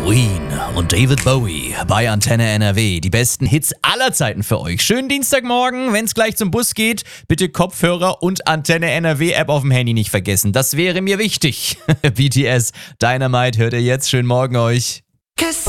Queen und David Bowie bei Antenne NRW. Die besten Hits aller Zeiten für euch. Schönen Dienstagmorgen. Wenn es gleich zum Bus geht, bitte Kopfhörer und Antenne NRW App auf dem Handy nicht vergessen. Das wäre mir wichtig. BTS Dynamite hört ihr jetzt. Schönen Morgen euch.